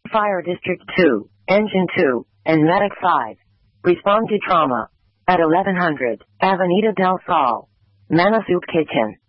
Fire District 2, Engine 2, and Medic 5. Respond to trauma at 1100 Avenida del Sol, Manasup Kitchen.